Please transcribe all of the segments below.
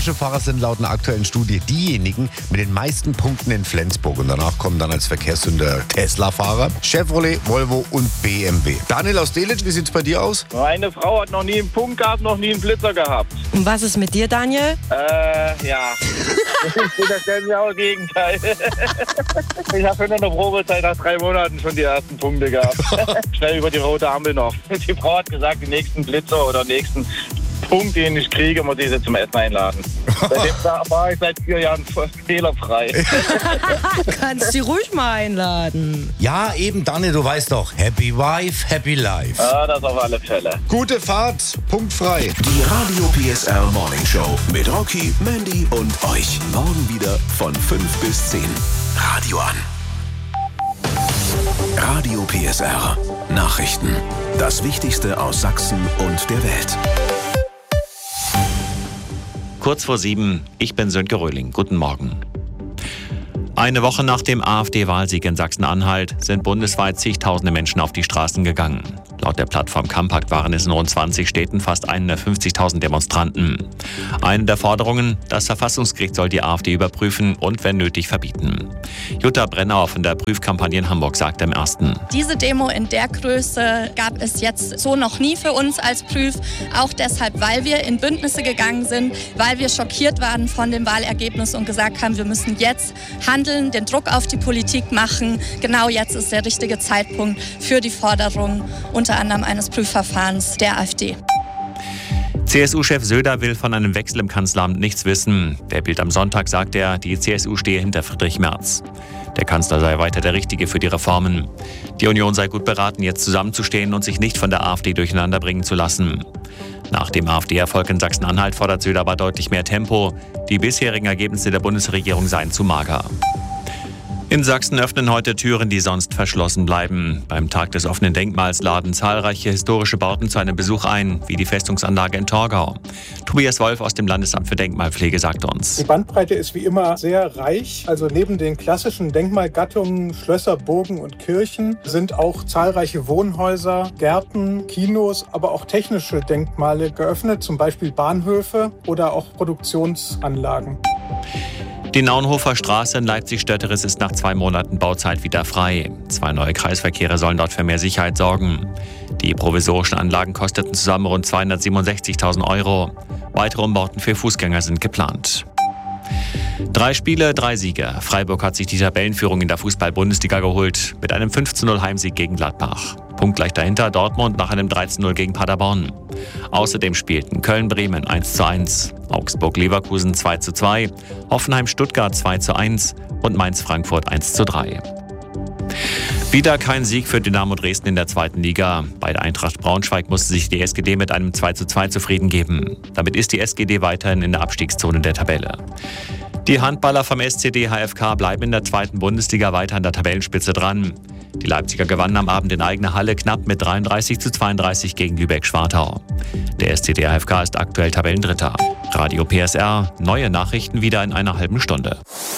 Porsche-Fahrer sind laut einer aktuellen Studie diejenigen mit den meisten Punkten in Flensburg. Und danach kommen dann als Verkehrssünder Tesla-Fahrer, Chevrolet, Volvo und BMW. Daniel aus Delitzsch, wie sieht's bei dir aus? Meine Frau hat noch nie einen Punkt gehabt, noch nie einen Blitzer gehabt. Und was ist mit dir, Daniel? Ja. Das ist genau das Gegenteil. Ich habe in der Probezeit nach 3 Monaten schon die ersten Punkte gehabt. Schnell über die rote Ampel noch. Die Frau hat gesagt, den nächsten Blitzer oder nächsten Punkt, den ich kriege, muss ich sie zum Essen einladen. Seitdem war ich seit 4 Jahren fehlerfrei. Kannst du ruhig mal einladen. Ja, eben, Daniel, du weißt doch. Happy Wife, Happy Life. Ja, das auf alle Fälle. Gute Fahrt, punktfrei. Die Radio PSR Morning Show mit Rocky, Mandy und euch. Morgen wieder von 5 bis 10. Radio an. Radio PSR. Nachrichten. Das Wichtigste aus Sachsen und der Welt. Kurz vor 7, ich bin Sönke Röhling. Guten Morgen. Eine Woche nach dem AfD-Wahlsieg in Sachsen-Anhalt sind bundesweit zigtausende Menschen auf die Straßen gegangen. Laut der Plattform Campakt waren es in rund 20 Städten fast 150.000 Demonstranten. Eine der Forderungen, das Verfassungsgericht soll die AfD überprüfen und wenn nötig verbieten. Jutta Brennauer von der Prüfkampagne in Hamburg sagte im Ersten: Diese Demo in der Größe gab es jetzt so noch nie für uns als Prüf. Auch deshalb, weil wir in Bündnisse gegangen sind, weil wir schockiert waren von dem Wahlergebnis und gesagt haben, wir müssen jetzt handeln, den Druck auf die Politik machen. Genau jetzt ist der richtige Zeitpunkt für die Forderung unter anderem eines Prüfverfahrens der AfD. CSU-Chef Söder will von einem Wechsel im Kanzleramt nichts wissen. Der Bild am Sonntag sagt er, die CSU stehe hinter Friedrich Merz. Der Kanzler sei weiter der Richtige für die Reformen. Die Union sei gut beraten, jetzt zusammenzustehen und sich nicht von der AfD durcheinanderbringen zu lassen. Nach dem AfD-Erfolg in Sachsen-Anhalt fordert Söder aber deutlich mehr Tempo. Die bisherigen Ergebnisse der Bundesregierung seien zu mager. In Sachsen öffnen heute Türen, die sonst verschlossen bleiben. Beim Tag des offenen Denkmals laden zahlreiche historische Bauten zu einem Besuch ein, wie die Festungsanlage in Torgau. Tobias Wolf aus dem Landesamt für Denkmalpflege sagt uns: Die Bandbreite ist wie immer sehr reich. Also neben den klassischen Denkmalgattungen Schlösser, Burgen und Kirchen sind auch zahlreiche Wohnhäuser, Gärten, Kinos, aber auch technische Denkmale geöffnet, zum Beispiel Bahnhöfe oder auch Produktionsanlagen. Die Naunhofer Straße in Leipzig-Stötteres ist nach 2 Monaten Bauzeit wieder frei. 2 neue Kreisverkehre sollen dort für mehr Sicherheit sorgen. Die provisorischen Anlagen kosteten zusammen rund 267.000 €. Weitere Umbauten für Fußgänger sind geplant. 3 Spiele, 3 Siege. Freiburg hat sich die Tabellenführung in der Fußball-Bundesliga geholt mit einem 5:0 Heimsieg gegen Gladbach. Punktgleich dahinter Dortmund nach einem 13:0 gegen Paderborn. Außerdem spielten Köln-Bremen 1:1, Augsburg-Leverkusen 2:2, Hoffenheim-Stuttgart 2:1 und Mainz-Frankfurt 1:3. Wieder kein Sieg für Dynamo Dresden in der 2. Liga. Bei der Eintracht Braunschweig musste sich die SGD mit einem 2:2 zufrieden geben. Damit ist die SGD weiterhin in der Abstiegszone der Tabelle. Die Handballer vom SCD HFK bleiben in der 2. Bundesliga weiter an der Tabellenspitze dran. Die Leipziger gewannen am Abend in eigener Halle knapp mit 33:32 gegen Lübeck-Schwartau. Der SCD HFK ist aktuell Tabellendritter. Radio PSR, neue Nachrichten wieder in einer halben Stunde.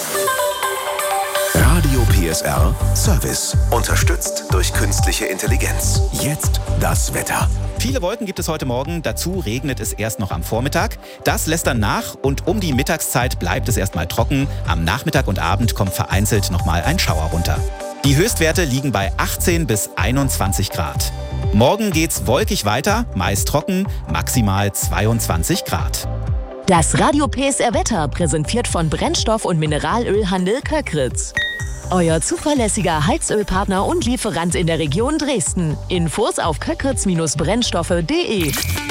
Radio PSR Service. Unterstützt durch künstliche Intelligenz. Jetzt das Wetter. Viele Wolken gibt es heute Morgen, dazu regnet es erst noch am Vormittag. Das lässt dann nach und um die Mittagszeit bleibt es erstmal trocken. Am Nachmittag und Abend kommt vereinzelt nochmal ein Schauer runter. Die Höchstwerte liegen bei 18 bis 21 Grad. Morgen geht's wolkig weiter, meist trocken, maximal 22 Grad. Das Radio PSR Wetter präsentiert von Brennstoff- und Mineralölhandel Köckritz. Euer zuverlässiger Heizölpartner und Lieferant in der Region Dresden. Infos auf köckritz-brennstoffe.de.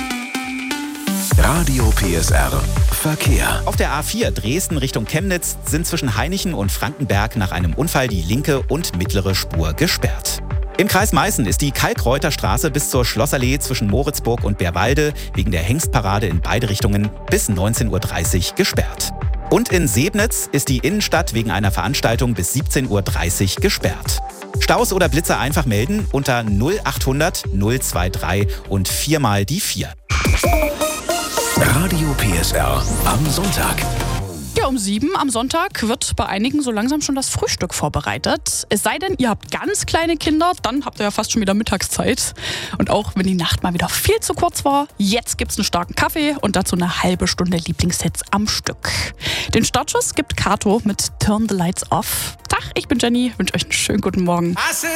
Radio PSR Verkehr. Auf der A4 Dresden Richtung Chemnitz sind zwischen Hainichen und Frankenberg nach einem Unfall die linke und mittlere Spur gesperrt. Im Kreis Meißen ist die Kalkreuterstraße bis zur Schlossallee zwischen Moritzburg und Bärwalde wegen der Hengstparade in beide Richtungen bis 19:30 Uhr gesperrt. Und in Sebnitz ist die Innenstadt wegen einer Veranstaltung bis 17:30 Uhr gesperrt. Staus oder Blitzer einfach melden unter 0800 023 und 4 mal die 4. Radio PSR am Sonntag. Ja, um 7 am Sonntag wird bei einigen so langsam schon das Frühstück vorbereitet. Es sei denn, ihr habt ganz kleine Kinder, dann habt ihr ja fast schon wieder Mittagszeit. Und auch wenn die Nacht mal wieder viel zu kurz war, jetzt gibt's einen starken Kaffee und dazu eine halbe Stunde Lieblingshits am Stück. Den Startschuss gibt Kato mit Turn the Lights Off. Tag, ich bin Jenny, wünsche euch einen schönen guten Morgen.